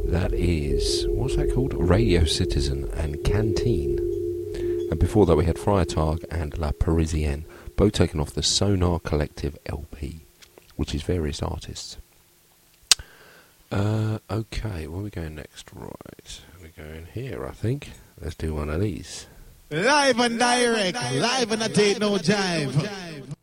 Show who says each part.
Speaker 1: That is, what's that called? Radio Citizen and Canteen. And before that we had Friartag and La Parisienne, both taken off the Sonar Collective LP, which is various artists. Okay, where are we going next? Right, we're going here, I think. Let's do one of these.
Speaker 2: Live and direct, live and I take no jive.